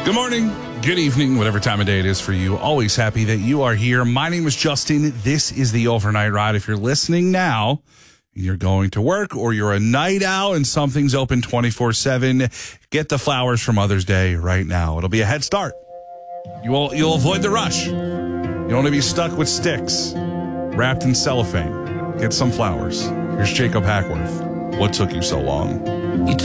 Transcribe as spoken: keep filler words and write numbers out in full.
Good morning, good evening, whatever time of day it is for you. Always happy that you are here. My name is Justin. This is the Overnight Ride. If you're listening now and you're going to work or you're a night owl and something's open twenty-four seven, get the flowers for Mother's Day right now. It'll be a head start. You will, you'll avoid the rush. You don't want to be stuck with sticks wrapped in cellophane. Get some flowers. Here's Jacob Hackworth. What took you so long?